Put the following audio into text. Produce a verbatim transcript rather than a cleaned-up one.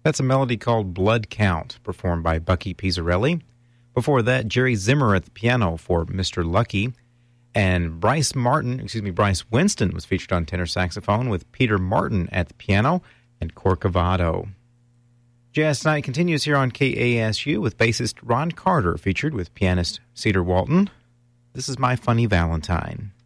That's a melody called Blood Count, performed by Bucky Pizzarelli. Before that, Jerry Zimmer at the piano for Mister Lucky. And Bryce Martin, excuse me, Bryce Winston was featured on tenor saxophone with Peter Martin at the piano and Corcovado. Jazz Tonight continues here on K A S U with bassist Ron Carter featured with pianist Cedar Walton. This is My Funny Valentine.